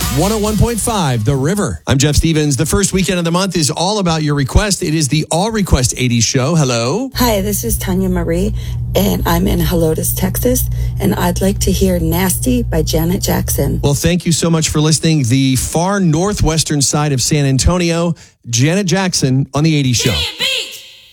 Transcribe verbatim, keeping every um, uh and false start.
one oh one point five, The River. I'm Jeff Stevens. The first weekend of the month is all about your request. It is the All Request eighties show. Hello. Hi, this is Tanya Marie, and I'm in Helotes, Texas, and I'd like to hear Nasty by Janet Jackson. Well, thank you so much for listening. The far northwestern side of San Antonio, Janet Jackson on the eighties show.